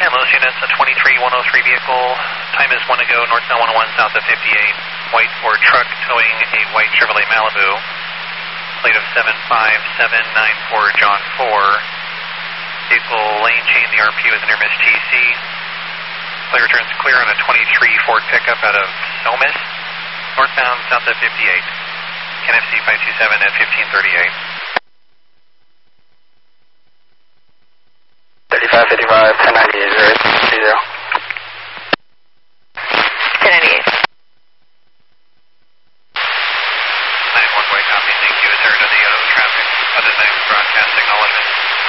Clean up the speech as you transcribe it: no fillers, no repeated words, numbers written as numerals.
Los units, a 23103 vehicle. Time is 1 to go, northbound 101 south of 58. White Ford truck towing a white Chevrolet Malibu. Plate of 75794 John 4. Vehicle lane change the RP with near miss TC. Plate returns clear on a 23 Ford pickup out of Somis. Northbound south of 58. KNFC 527 at 1538. 3555, 1098, 0. 1098. 9-1 way copy, thank you. Is there any traffic other than broadcast acknowledgement?